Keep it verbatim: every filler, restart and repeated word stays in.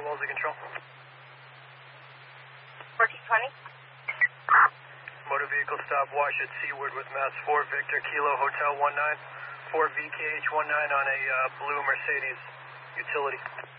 Wellesley Control. fourteen twenty. Motor vehicle stop wash at Seaward with Mass four Victor Kilo Hotel one nine. four V K H one nine on a uh, blue Mercedes utility.